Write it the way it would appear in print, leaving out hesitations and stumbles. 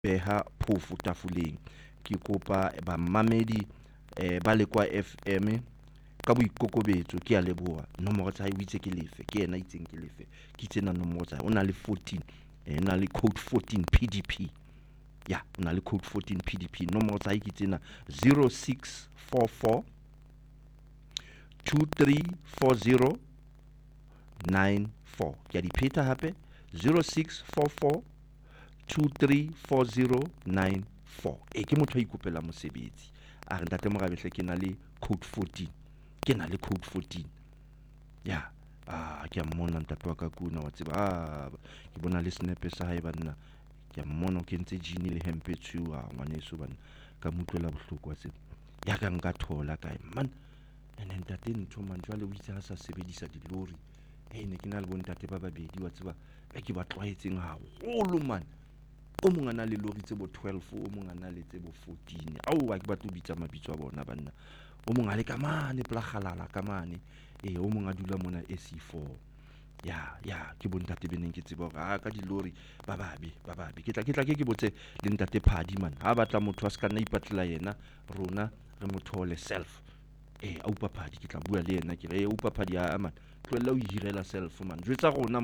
beha phofu tafuleng. Ke kopa bammamedi ba le kwa FM ka boikokobetso, ke a leboha. Nomoro tsa hae o itse ke lefe, ke yena itseng ke lefe, ke tsena nomoro tsa hae. O na le 14, o na le code 14 PDP. Ya, o na le code 14 PDP. Nomoro tsa hae ke tsena 0644 234094. Ke a di pheta hape 0644 234094. Ke motho a ikopela mosebetsi a re ntate Morabehle ke na le code 14, ke na le code 14. Ya, ke a mmona ntate wa ka kuna wa tseba, ke bona le snepe sa hae banna, ke a mmona o kentse jean le hempe tshweu ngwaneso banna, ka mutlela bohloko wa tseba ya ka nka thola kae man. Ene ntate ntho man jwale o itse ha sa sebedisa dilori, ne ke na le bontate ba babedi wa tseba ke ba tlwaetseng haholo man. O mong a na le lori tse bo 12, o mong a na le tse bo 14. Au, a ke batla ho bitsa mabitso a bona banna. O mong a le ka mane pela Kgalala ka mane, o mong a dula mona SC4. Ya, ke bontate be neng ke tseba hore ka dilori ba babe. Ke tla ke botse le ntate Phadi man, ha batla motho a ska nna ipatlela yena, rona re mo thole self. Aupa Phadi ke tla bua le yena ke re Aupa Phadi man, tlohella o hirela self man, jwetsa rona